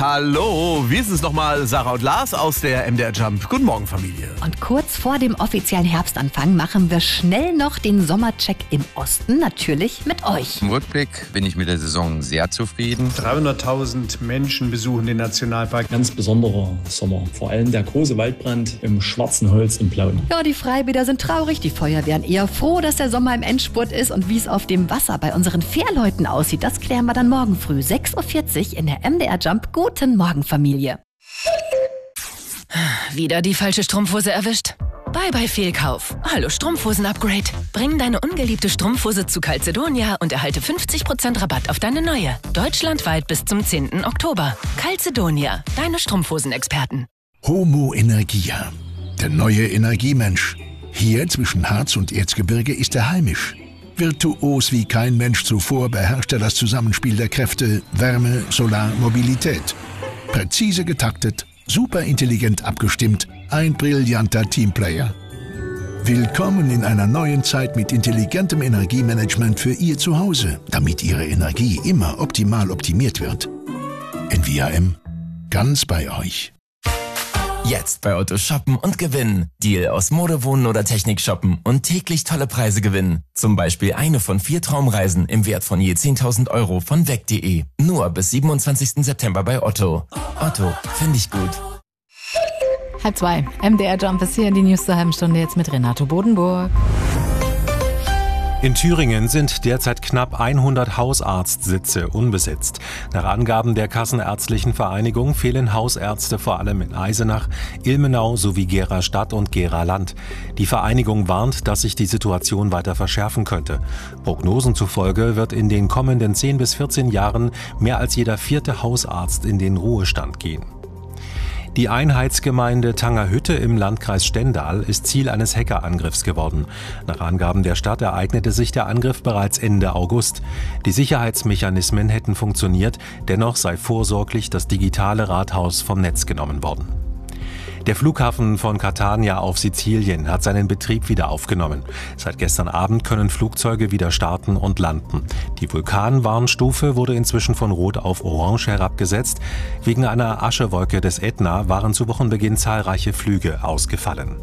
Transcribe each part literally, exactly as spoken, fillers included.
Hallo, wir sind es nochmal, Sarah und Lars aus der M D R Jump. Guten Morgen, Familie. Und kurz vor dem offiziellen Herbstanfang machen wir schnell noch den Sommercheck im Osten, natürlich mit euch. Im Rückblick bin ich mit der Saison sehr zufrieden. dreihunderttausend Menschen besuchen den Nationalpark. Ganz besonderer Sommer, vor allem der große Waldbrand im Schwarzen Holz in Plauen. Ja, die Freibäder sind traurig, die Feuerwehren eher froh, dass der Sommer im Endspurt ist. Und wie es auf dem Wasser bei unseren Fährleuten aussieht, das klären wir dann morgen früh, sechs Uhr vierzig in der M D R Jump. Guten Morgen, Familie. Wieder die falsche Strumpfhose erwischt? Bye bye Fehlkauf. Hallo Strumpfhosen-Upgrade. Bring deine ungeliebte Strumpfhose zu Calzedonia und erhalte fünfzig Prozent Rabatt auf deine neue. Deutschlandweit bis zum zehnten Oktober. Calzedonia, deine Strumpfhosen-Experten. Homo Energia, der neue Energiemensch. Hier zwischen Harz und Erzgebirge ist er heimisch. Virtuos wie kein Mensch zuvor beherrscht er das Zusammenspiel der Kräfte Wärme, Solar, Mobilität. Präzise getaktet, superintelligent abgestimmt, ein brillanter Teamplayer. Willkommen in einer neuen Zeit mit intelligentem Energiemanagement für Ihr Zuhause, damit Ihre Energie immer optimal optimiert wird. N V A M, ganz bei euch. Jetzt bei Otto shoppen und gewinnen. Deal aus Mode, Wohnen oder Technik shoppen und täglich tolle Preise gewinnen. Zum Beispiel eine von vier Traumreisen im Wert von je zehntausend Euro von weg punkt de. Nur bis siebenundzwanzigsten September bei Otto. Otto, finde ich gut. Halb zwei. M D R Jump ist hier in die News zur halben Stunde jetzt mit Renato Bodenburg. In Thüringen sind derzeit knapp hundert Hausarztsitze unbesetzt. Nach Angaben der Kassenärztlichen Vereinigung fehlen Hausärzte vor allem in Eisenach, Ilmenau sowie Gera Stadt und Gera Land. Die Vereinigung warnt, dass sich die Situation weiter verschärfen könnte. Prognosen zufolge wird in den kommenden zehn bis vierzehn Jahren mehr als jeder vierte Hausarzt in den Ruhestand gehen. Die Einheitsgemeinde Tangerhütte im Landkreis Stendal ist Ziel eines Hackerangriffs geworden. Nach Angaben der Stadt ereignete sich der Angriff bereits Ende August. Die Sicherheitsmechanismen hätten funktioniert, dennoch sei vorsorglich das digitale Rathaus vom Netz genommen worden. Der Flughafen von Catania auf Sizilien hat seinen Betrieb wieder aufgenommen. Seit gestern Abend können Flugzeuge wieder starten und landen. Die Vulkanwarnstufe wurde inzwischen von Rot auf Orange herabgesetzt. Wegen einer Aschewolke des Ätna waren zu Wochenbeginn zahlreiche Flüge ausgefallen.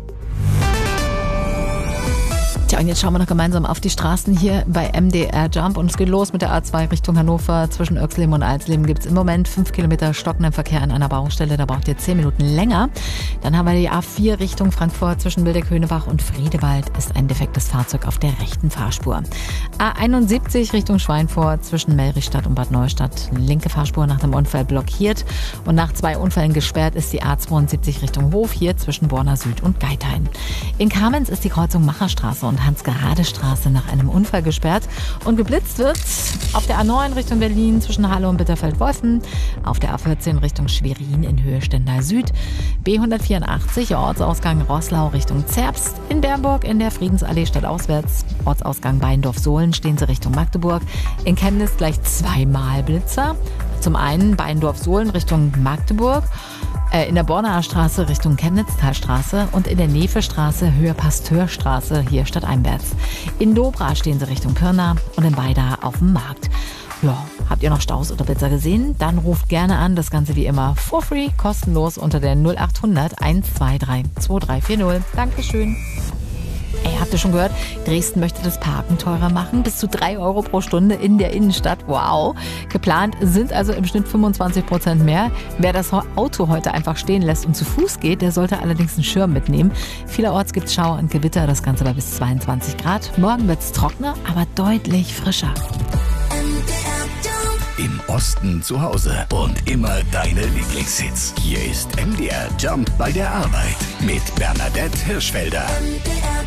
Tja, und jetzt schauen wir noch gemeinsam auf die Straßen hier bei M D R Jump. Und es geht los mit der A zwei Richtung Hannover. Zwischen Oechsleben und Alsleben gibt es im Moment fünf Kilometer stockenden Verkehr an einer Baustelle. Da braucht ihr zehn Minuten länger. Dann haben wir die A vier Richtung Frankfurt. Zwischen Wildeck-Höhnebach und Friedewald ist ein defektes Fahrzeug auf der rechten Fahrspur. A einundsiebzig Richtung Schweinfurt. Zwischen Melrichstadt und Bad Neustadt. Linke Fahrspur nach dem Unfall blockiert. Und nach zwei Unfällen gesperrt ist die A zweiundsiebzig Richtung Hof. Hier zwischen Borna Süd und Geithain. In Kamenz ist die Kreuzung Macherstraße und Hans-Gerade-Straße nach einem Unfall gesperrt und geblitzt wird auf der A neun Richtung Berlin zwischen Halle und Bitterfeld-Wolfen, auf der A vierzehn Richtung Schwerin in Höhe Stendal Süd, B hundertvierundachtzig Ortsausgang Roßlau Richtung Zerbst, in Bernburg in der Friedensallee stadtauswärts, Ortsausgang Beindorf-Sohlen stehen sie Richtung Magdeburg, in Chemnitz gleich zweimal Blitzer, zum einen Beindorf-Sohlen Richtung Magdeburg, in der Bornaer Straße Richtung Chemnitztalstraße und in der Nevestraße Höhe Pasteurstraße hier stadteinwärts. In Dobra stehen sie Richtung Pirna und in Weida auf dem Markt. Ja, habt ihr noch Staus oder Blitzer gesehen? Dann ruft gerne an, das Ganze wie immer for free, kostenlos unter der null acht hundert eins zwei drei zwei drei vier null. Dankeschön. Ey, habt ihr schon gehört? Dresden möchte das Parken teurer machen. Bis zu drei Euro pro Stunde in der Innenstadt. Wow. Geplant sind also im Schnitt fünfundzwanzig Prozent mehr. Wer das Auto heute einfach stehen lässt und zu Fuß geht, der sollte allerdings einen Schirm mitnehmen. Vielerorts gibt es Schauer und Gewitter. Das Ganze bei bis zweiundzwanzig Grad. Morgen wird es trockener, aber deutlich frischer. Im Osten zu Hause und immer deine Lieblingshits. Hier ist M D R Jump bei der Arbeit mit Bernadette Hirschfelder.